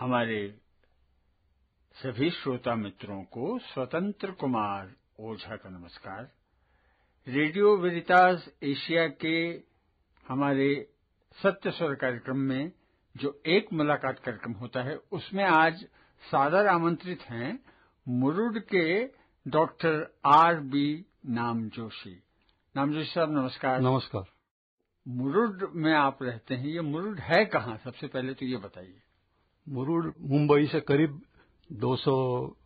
हमारे सभी श्रोता मित्रों को स्वतंत्र कुमार ओझा का नमस्कार। रेडियो वेरितास एशिया के हमारे सत्य स्वर कार्यक्रम में जो एक मुलाकात कार्यक्रम होता है, उसमें आज सादर आमंत्रित हैं मुरुड के डॉक्टर R.B. नामजोशी। नामजोशी साहब नमस्कार। नमस्कार। मुरुड में आप रहते हैं, ये मुरुड है कहाँ? सबसे पहले तो ये बताइए। मुरुड मुंबई से करीब 200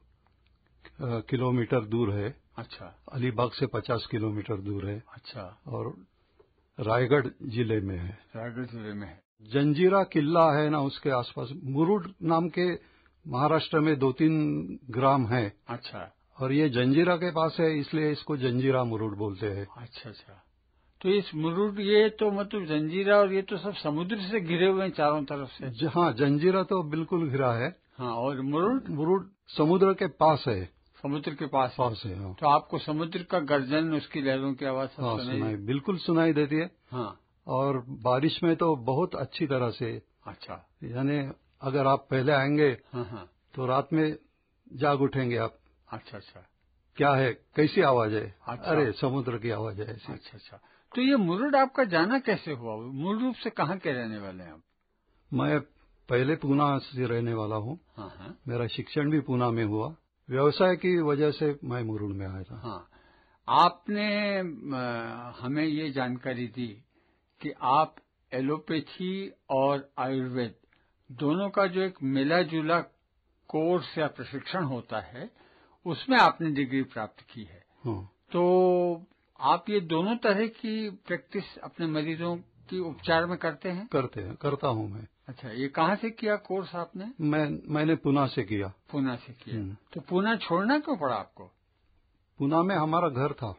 किलोमीटर दूर है। अच्छा। अलीबाग से 50 किलोमीटर दूर है। अच्छा। और रायगढ़ जिले में है। रायगढ़ जिले में है। जंजीरा किला है ना, उसके आसपास मुरुड नाम के महाराष्ट्र में 2-3 ग्राम है। अच्छा। और ये जंजीरा के पास है, इसलिए इसको जंजीरा मुरुड बोलते हैं। अच्छा अच्छा। तो इस मुरुड, ये तो मतलब जंजीरा और ये तो सब समुद्र से घिरे हुए हैं चारों तरफ से। हाँ, जंजीरा तो बिल्कुल घिरा है। हाँ, और मुरुड समुद्र के पास है। समुद्र के पास है। हाँ। तो आपको समुद्र का गर्जन, उसकी लहरों की आवाज सब सुनाई बिल्कुल सुनाई देती है। हाँ। और बारिश में तो बहुत अच्छी तरह से। अच्छा। यानी अगर आप पहले आएंगे हाँ, तो रात में जाग उठेंगे आप। अच्छा अच्छा। क्या है, कैसी आवाज है? अच्छा। अरे समुद्र की आवाज है ऐसी। अच्छा अच्छा। तो ये मुरुड आपका जाना कैसे हुआ? मूल रूप से कहाँ के रहने वाले हैं आप? मैं पहले पूना से रहने वाला हूँ। हाँ। मेरा शिक्षण भी पूना में हुआ। व्यवसाय की वजह से मैं मुरुड में आया था। हाँ। आपने हमें ये जानकारी दी कि आप एलोपैथी और आयुर्वेद दोनों का जो एक मिला जुला कोर्स या प्रशिक्षण होता है, उसमें आपने डिग्री प्राप्त की है। हाँ। तो आप ये दोनों तरह की प्रैक्टिस अपने मरीजों की उपचार में करते हैं? करता हूँ मैं। अच्छा, ये कहाँ से किया कोर्स आपने? मैंने पूना से किया। पूना से किया। तो पूना छोड़ना क्यों पड़ा आपको? पूना में हमारा घर था,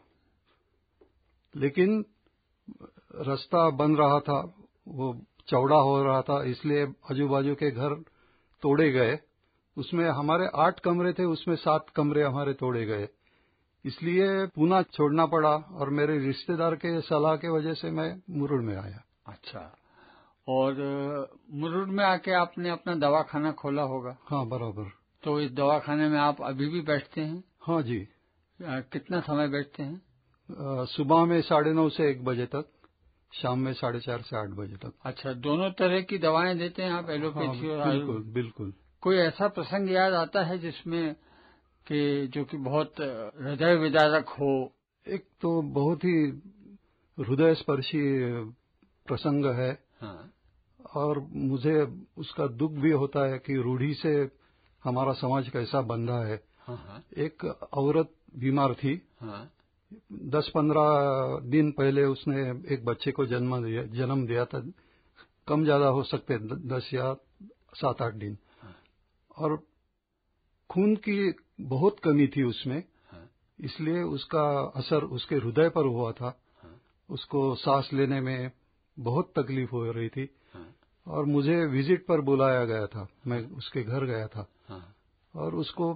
लेकिन रास्ता बन रहा था, वो चौड़ा हो रहा था, इसलिए आजू बाजू के घर तोड़े गए। उसमें हमारे 8 कमरे थे, उसमें 7 कमरे हमारे तोड़े गए, इसलिए पूना छोड़ना पड़ा। और मेरे रिश्तेदार के सलाह के वजह से मैं मुरुड में आया। अच्छा। और मुरुड में आके आपने अपना दवाखाना खोला होगा? हाँ, बराबर। तो इस दवाखाने में आप अभी भी बैठते हैं? हाँ जी। कितना समय बैठते हैं? सुबह में 9:30 से 1 बजे तक, शाम में 4:30 से 8 बजे तक। अच्छा, दोनों तरह की दवाएं देते हैं आप, एलोपैथी और आयुर्वेद? बिल्कुल। कोई ऐसा प्रसंग याद आता है जिसमें कि जो कि बहुत हृदय विदारक हो? एक तो बहुत ही हृदय स्पर्शी प्रसंग है। हाँ। और मुझे उसका दुख भी होता है कि रूढ़ी से हमारा समाज कैसा बंधा है। हाँ। एक औरत बीमार थी। हाँ। 10-15 दिन पहले उसने एक बच्चे को जन्म दिया था। कम ज्यादा हो सकते 10 या 7-8 दिन। हाँ। और खून की बहुत कमी थी उसमें। हाँ। इसलिए उसका असर उसके हृदय पर हुआ था। हाँ। उसको सांस लेने में बहुत तकलीफ हो रही थी। हाँ। और मुझे विजिट पर बुलाया गया था। मैं उसके घर गया था। हाँ। और उसको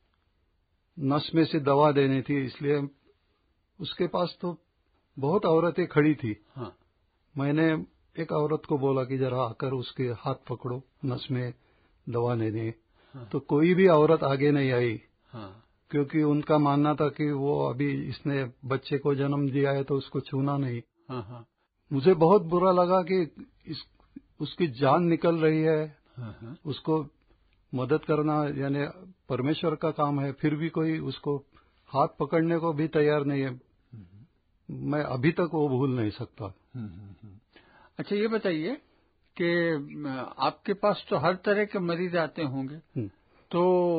नस में से दवा देनी थी, इसलिए उसके पास तो बहुत औरतें खड़ी थी। हाँ। मैंने एक औरत को बोला कि जरा आकर उसके हाथ पकड़ो, नस में दवा लेने। हाँ। तो कोई भी औरत आगे नहीं आई। हाँ। क्योंकि उनका मानना था कि वो अभी इसने बच्चे को जन्म दिया है तो उसको छूना नहीं। हाँ। मुझे बहुत बुरा लगा कि उसकी जान निकल रही है। हाँ। उसको मदद करना यानी परमेश्वर का काम है, फिर भी कोई उसको हाथ पकड़ने को भी तैयार नहीं है। मैं अभी तक वो भूल नहीं सकता। अच्छा, ये बताइए कि आपके पास तो हर तरह के मरीज आते होंगे, तो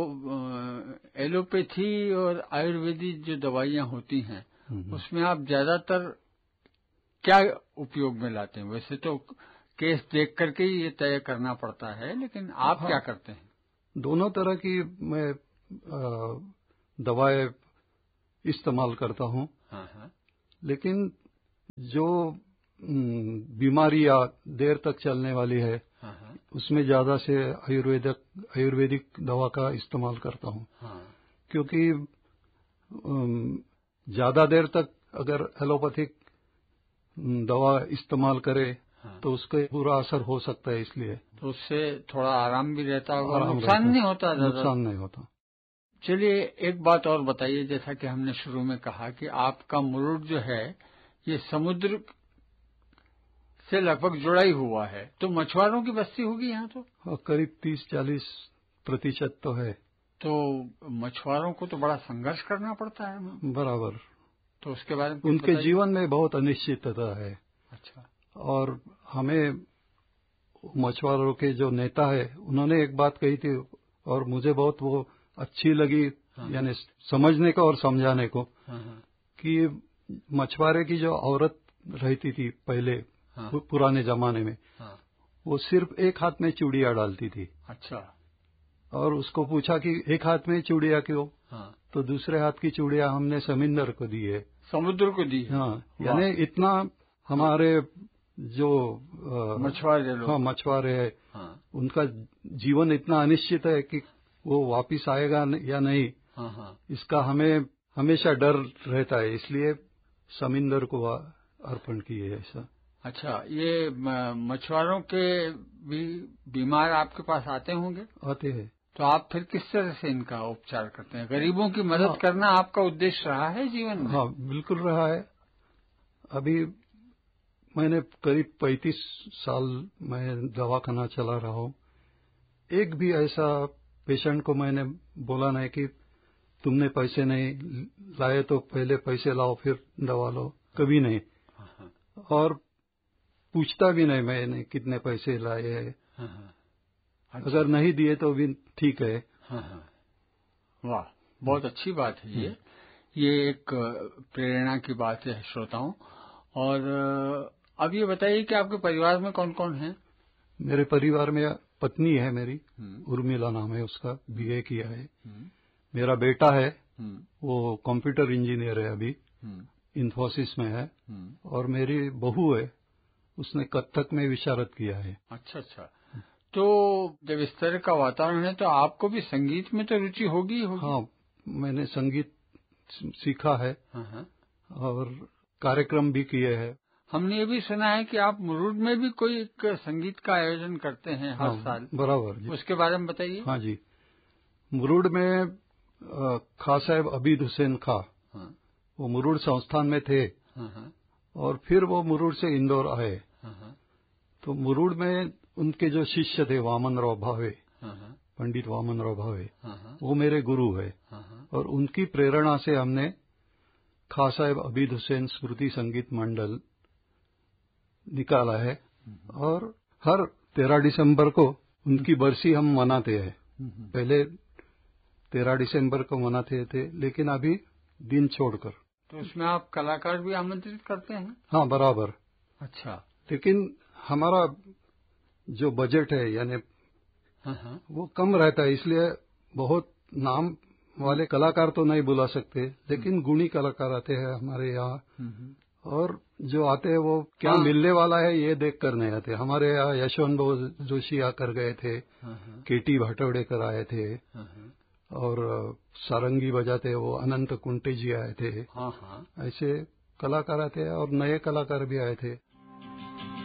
एलोपैथी और आयुर्वेदिक जो दवाइयां होती हैं, उसमें आप ज्यादातर क्या उपयोग में लाते हैं? वैसे तो केस देख करके ही ये तय करना पड़ता है, लेकिन आप क्या करते हैं? दोनों तरह की मैं दवाएं इस्तेमाल करता हूँ। हाँ। लेकिन जो बीमारियां देर तक चलने वाली है, उसमें ज्यादा से आयुर्वेदिक दवा का इस्तेमाल करता हूँ। क्योंकि ज्यादा देर तक अगर एलोपैथिक दवा इस्तेमाल करे तो उसका बुरा असर हो सकता है, इसलिए तो उससे थोड़ा आराम भी रहता होगा, नुकसान नहीं होता, नुकसान नहीं होता। चलिए एक बात और बताइए, जैसा कि हमने शुरू में कहा कि आपका मुरुड जो है ये समुद्र से लगभग जुड़ा ही हुआ है, तो मछुआरों की बस्ती होगी यहाँ तो? करीब 30-40% तो है। तो मछुआरों को तो बड़ा संघर्ष करना पड़ता है। बराबर। तो उसके बारे में उनके जीवन में बहुत अनिश्चितता है। अच्छा। और हमें मछुआरों के जो नेता है उन्होंने एक बात कही थी और मुझे बहुत वो अच्छी लगी, यानी समझने को और समझाने को, कि मछुआरे की जो औरत रहती थी पहले पुराने जमाने में, वो सिर्फ एक हाथ में चूड़ियां डालती थी। अच्छा। और उसको पूछा कि एक हाथ में चूड़ियां क्यों? तो दूसरे हाथ की चूड़ियां हमने समुद्र को दी है। समुद्र को दी? हाँ, यानी इतना हमारे जो मछुआरे लोग, मछुआरे है, उनका जीवन इतना अनिश्चित है कि वो वापिस आएगा या नहीं, इसका हमें हमेशा डर रहता है, इसलिए समुद्र को अर्पण किए ऐसा। अच्छा, ये मछुआरों के भी बीमार आपके पास आते होंगे? आते हैं। तो आप फिर किस तरह से इनका उपचार करते हैं? गरीबों की मदद करना आपका उद्देश्य रहा है जीवन में? हाँ, बिल्कुल रहा है। अभी मैंने करीब 35 साल मैं दवाखाना चला रहा हूँ। एक भी ऐसा पेशेंट को मैंने बोला नहीं कि तुमने पैसे नहीं लाए तो पहले पैसे लाओ फिर दवा लो, कभी नहीं। और पूछता भी नहीं मैंने कितने पैसे लाए हैं। अच्छा। अगर नहीं दिए तो भी ठीक है। वाह, बहुत अच्छी बात है ये एक प्रेरणा की बात है श्रोताओं। और अब ये बताइए कि आपके परिवार में कौन कौन है? मेरे परिवार में पत्नी है मेरी, उर्मिला नाम है उसका, बीए किया है। मेरा बेटा है, वो कंप्यूटर इंजीनियर है, अभी इन्फोसिस में है। और मेरी बहू है, उसने कथक में विशारद किया है। अच्छा अच्छा। तो जब इस तरह का वातावरण है तो आपको भी संगीत में तो रुचि होगी? हाँ, मैंने संगीत सीखा है और कार्यक्रम भी किए हैं। हमने ये भी सुना है कि आप मुरुड में भी कोई एक संगीत का आयोजन करते हैं हर साल। बराबर जी। उसके बारे में बताइए। हाँ जी, मुरुड में खां साहब अबीद हुसैन खां, वो मुरुड संस्थान में थे और फिर वो मुरुड से इंदौर आए। तो मुरुड में उनके जो शिष्य थे वामनराव भावे, पंडित वामनराव भावे, वो मेरे गुरु है। और उनकी प्रेरणा से हमने खां साहब अबीद हुसैन स्मृति संगीत मंडल निकाला है। और हर 13 दिसंबर को उनकी बरसी हम मनाते हैं। पहले 13 दिसंबर को मनाते थे, लेकिन अभी दिन छोड़कर। तो उसमें आप कलाकार भी आमंत्रित करते हैं? हाँ, बराबर। अच्छा। लेकिन हमारा जो बजट है यानी वो कम रहता है, इसलिए बहुत नाम वाले कलाकार तो नहीं बुला सकते, लेकिन गुणी कलाकार आते हैं हमारे यहाँ। और जो आते हैं वो क्या मिलने वाला है ये देख कर नहीं आते। हमारे यहाँ यशवंत जोशी आकर गए थे, केटी भाटवड़ेकर आए थे, और सारंगी बजाते वो अनंत कुंटे जी आए थे। ऐसे कलाकार आते हैं और नए कलाकार भी आए थे।